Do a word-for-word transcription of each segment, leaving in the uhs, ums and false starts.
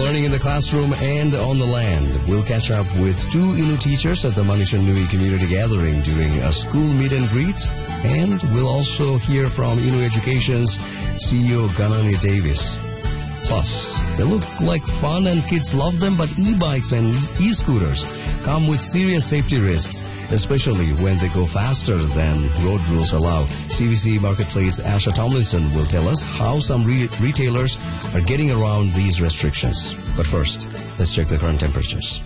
Learning in the classroom and on the land. We'll catch up with two Innu teachers at the Manishan Nui Community Gathering during a school meet and greet. And we'll also hear from Innu Education's C E O Ganani Davis. Plus, they look like fun and kids love them, but e-bikes and e-scooters come with serious safety risks, especially when they go faster than road rules allow. C B C Marketplace Asha Tomlinson will tell us how some re- retailers are getting around these restrictions. But first, let's check the current temperatures.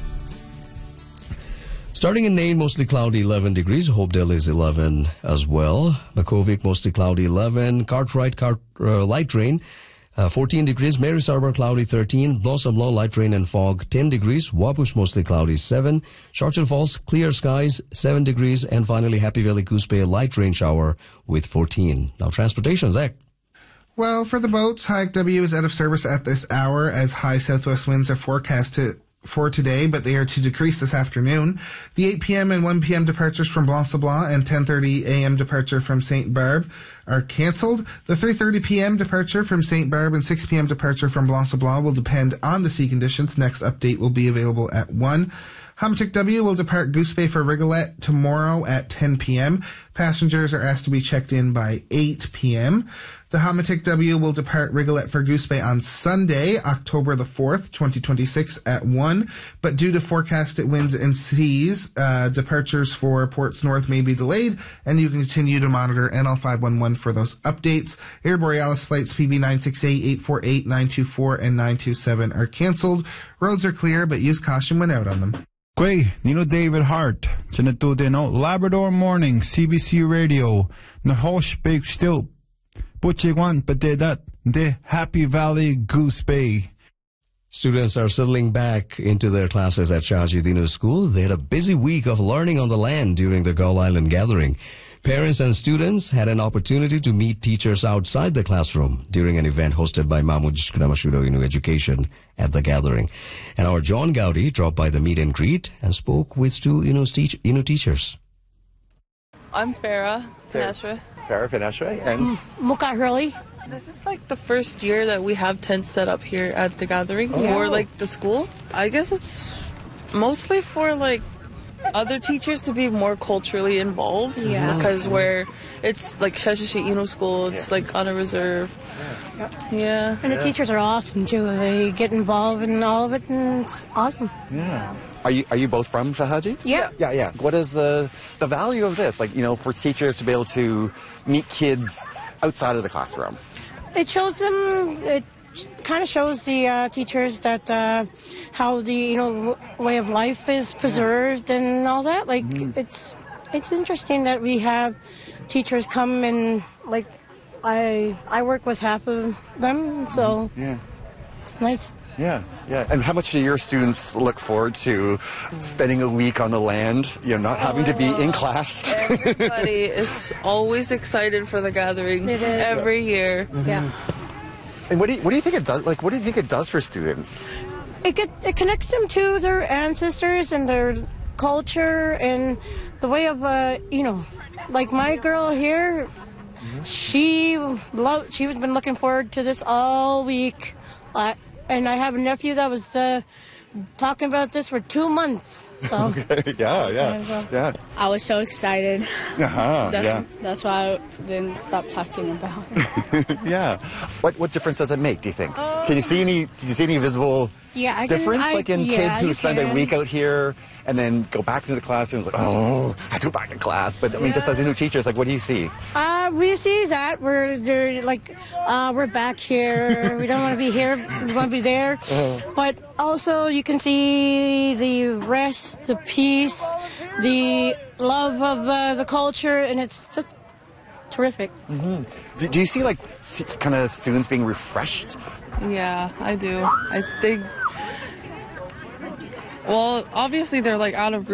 Starting in Nain, mostly cloudy, eleven degrees. Hopedale is eleven as well. Makovic, mostly cloudy, eleven. Cartwright, Cart, uh, light rain. Uh, fourteen degrees. Mary's Harbor, cloudy, thirteen. Blossom Law, light rain and fog, ten degrees. Wabush, mostly cloudy, seven. Churchill Falls, clear skies, seven degrees. And finally, Happy Valley, Goose Bay, light rain shower with fourteen. Now, transportation, Zach. Well, for the boats, Hayek W is out of service at this hour as high southwest winds are forecasted for today, but they are to decrease this afternoon. The eight p.m. and one p.m. departures from Blanc-Sablon and ten thirty a.m. departure from Saint Barbe are cancelled. The three thirty p.m. departure from Saint Barbe and six p.m. departure from Blanc-Sablon will depend on the sea conditions. Next update will be available at one. Hammatic W will depart Goose Bay for Rigolet tomorrow at ten p.m. Passengers are asked to be checked in by eight p.m. The Hammatic W will depart Rigolet for Goose Bay on Sunday, October the fourth, twenty twenty-six at one. But due to forecasted winds and seas, uh, departures for Ports North may be delayed, and you can continue to monitor N L five one one for those updates. Air Borealis flights P B nine six eight, eight four eight, nine two four, and nine two seven are cancelled. Roads are clear, but use caution when out on them. Kwe, Nino David Hart, Chinatude no Labrador Morning, C B C Radio, Nahosh Big Still, Butchigwan Padedat, De Happy Valley Goose Bay. Students are settling back into their classes at Shaji Dinu School. They had a busy week of learning on the land during the Gull Island gathering. Parents and students had an opportunity to meet teachers outside the classroom during an event hosted by Mamuj Kramashudo Innu Education at the gathering. And our John Gowdy dropped by the meet and greet and spoke with two Innu, teach- Innu teachers. I'm Farah Finashra. Farah Finashra and Muka Hurley. This is like the first year that we have tents set up here at the gathering oh. for like the school. I guess it's mostly for like other teachers to be more culturally involved. Yeah. Because where it's like Shashishi Innu School, it's yeah. like on a reserve. Yeah. yeah. And the yeah. teachers are awesome too. They get involved in all of it and it's awesome. Yeah. Are you are you both from Shahaji? Yeah. Yeah, yeah. What is the the value of this? Like, you know, for teachers to be able to meet kids outside of the classroom? It shows them, it kind of shows the uh, teachers that uh, how the, you know, way of life is preserved and all that. Like, mm-hmm. it's it's interesting that we have teachers come and, like, I I work with half of them, so yeah. it's nice. Yeah, yeah. And how much do your students look forward to spending a week on the land, you know, not having to be in class? Everybody is always excited for the gathering it is. every year. Mm-hmm. Yeah. And what do you, what do you think it does? Like, what do you think it does for students? It get, it connects them to their ancestors and their culture and the way of, uh, you know, like my girl here, mm-hmm. she loved, she has been looking forward to this all week. Uh, And I have a nephew that was uh, talking about this for two months. So okay. yeah, yeah, yeah. I was so excited. Uh-huh, that's, yeah. that's why I didn't stop talking about it. yeah. What what difference does it make, do you think? Uh, can you see any do you see any visible yeah, I difference? Can, I, like in yeah, kids who spend can. a week out here and then go back into the classrooms like, oh, I have to go back to class. But I mean, yeah. just as Innu teachers, like, what do you see? Uh, we see that we're they're like uh, we're back here. We don't want to be here. We want to be there. Uh-huh. But also, you can see the rest, the peace, the love of uh, the culture, and it's just terrific. Mm-hmm. Do, do you see like kind of students being refreshed? Yeah, I do. I think. Well, obviously they're like out of